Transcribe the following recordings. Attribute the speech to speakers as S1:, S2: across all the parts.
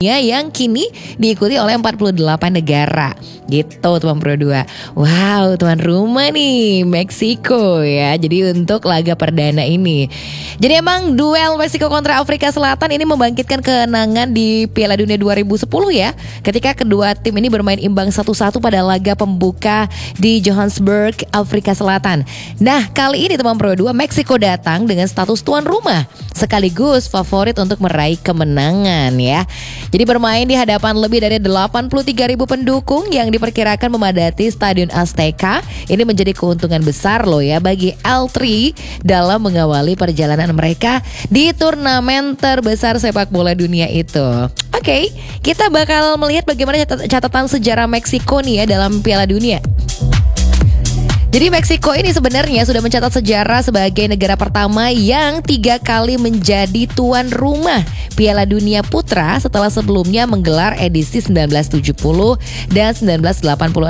S1: yang kini diikuti oleh 48 negara. Gitu teman Pro 2. Wow, tuan rumah nih Meksiko ya. Jadi untuk laga perdana ini. Jadi emang duel Meksiko kontra Afrika Selatan ini membangkitkan kenangan di Piala Dunia 2010 ya. Ketika kedua tim ini bermain imbang 1-1 pada laga pembuka di Johannesburg, Afrika Selatan. Nah, kali ini teman Pro 2 Meksiko datang dengan status tuan rumah sekaligus favorit untuk meraih kemenangan ya. Jadi bermain di hadapan lebih dari 83.000 pendukung yang diperkirakan memadati Stadion Azteca. Ini menjadi keuntungan besar loh ya bagi L3 dalam mengawali perjalanan mereka di turnamen terbesar sepak bola dunia itu. Oke, kita bakal melihat bagaimana catatan sejarah Meksiko nih ya dalam Piala Dunia. Jadi Meksiko ini sebenarnya sudah mencatat sejarah sebagai negara pertama yang 3 kali menjadi tuan rumah Piala Dunia Putra setelah sebelumnya menggelar edisi 1970 dan 1986.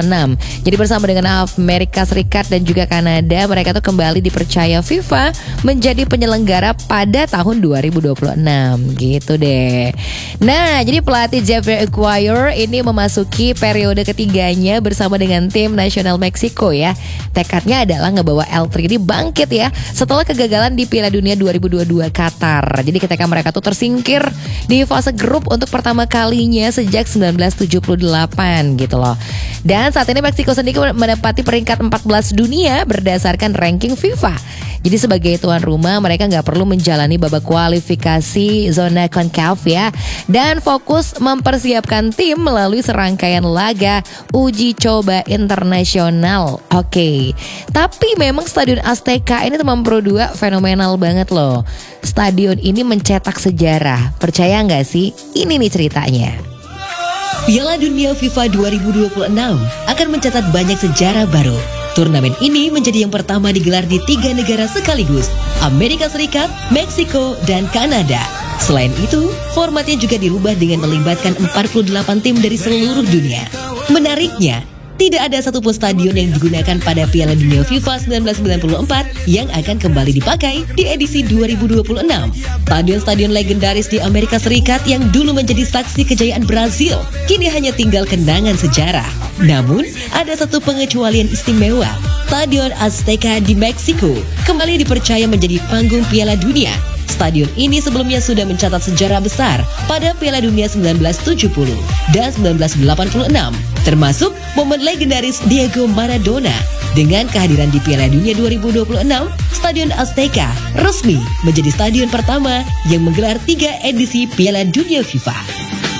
S1: Jadi bersama dengan Amerika Serikat dan juga Kanada, mereka tuh kembali dipercaya FIFA menjadi penyelenggara pada tahun 2026 gitu deh. Nah, jadi pelatih Javier Aguirre ini memasuki periode ketiganya bersama dengan tim nasional Meksiko ya. Tekadnya adalah ngebawa L3 ini bangkit ya setelah kegagalan di Piala Dunia 2022 Qatar. Jadi ketika mereka tuh tersingkir di fase grup untuk pertama kalinya sejak 1978 gitu loh. Dan saat ini Meksiko sendiri menempati peringkat 14 dunia berdasarkan ranking FIFA. Jadi sebagai tuan rumah mereka nggak perlu menjalani babak kualifikasi zona CONCACAF ya, dan fokus mempersiapkan tim melalui serangkaian laga uji coba internasional. Oke. Tapi memang Stadion Azteca ini teman Pro 2 fenomenal banget loh. Stadion ini mencetak sejarah. Percaya nggak sih? Ini nih ceritanya.
S2: Piala Dunia FIFA 2026 akan mencatat banyak sejarah baru. Turnamen ini menjadi yang pertama digelar di 3 negara sekaligus, Amerika Serikat, Meksiko, dan Kanada. Selain itu, formatnya juga dirubah dengan melibatkan 48 tim dari seluruh dunia. Menariknya, tidak ada satupun stadion yang digunakan pada Piala Dunia FIFA 1994 yang akan kembali dipakai di edisi 2026. Stadion-stadion legendaris di Amerika Serikat yang dulu menjadi saksi kejayaan Brazil kini hanya tinggal kenangan sejarah. Namun, ada satu pengecualian istimewa. Stadion Azteca di Meksiko kembali dipercaya menjadi panggung Piala Dunia. Stadion ini sebelumnya sudah mencatat sejarah besar pada Piala Dunia 1970 dan 1986, termasuk momen legendaris Diego Maradona. Dengan kehadiran di Piala Dunia 2026, Stadion Azteca resmi menjadi stadion pertama yang menggelar 3 edisi Piala Dunia FIFA.